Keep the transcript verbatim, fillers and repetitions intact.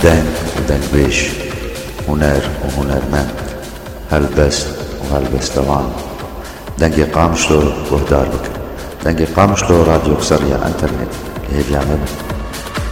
دنگ ودنگبيش، هنر وهنرمند، هلبست وهلبستوان. دنگی قامشلو وهدار بك، دنگی قامشلو راديو كسرية انترنت، هي بيعمل